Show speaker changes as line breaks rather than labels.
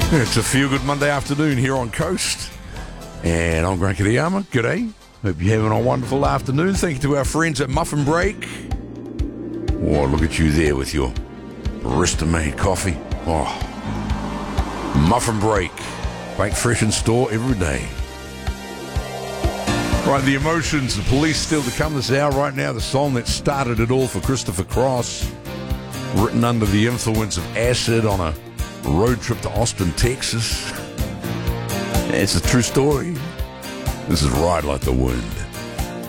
It's a feel-good Monday afternoon here on Coast. And I'm Grant Kadiyama. G'day. Hope you're having a wonderful afternoon. Thank you to our friends at Muffin Break. Oh, look at you there with your barista-made coffee. Oh, Muffin Break. Baked fresh in store every day. Right, the emotions, the police still to come this hour. Right now, the song that started it all for Christopher Cross, written under the influence of acid on a road trip to Austin, Texas. It's a true story. This is Ride Like the Wind.